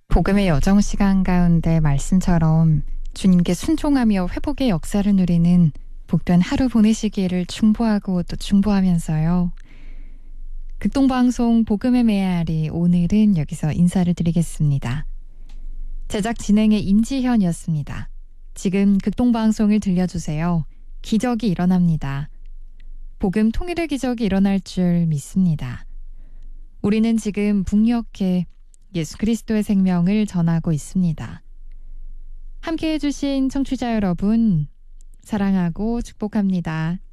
복음의 여정 시간 가운데 말씀처럼 주님께 순종하며 회복의 역사를 누리는 복된 하루 보내시기를 충고하고 또 충고하면서요. 극동방송 복음의 메아리 오늘은 여기서 인사를 드리겠습니다. 제작 진행의 임지현이었습니다. 지금 극동방송을 들려주세요. 기적이 일어납니다. 복음 통일의 기적이 일어날 줄 믿습니다. 우리는 지금 북녘에 예수 그리스도의 생명을 전하고 있습니다. 함께해 주신 청취자 여러분, 사랑하고 축복합니다.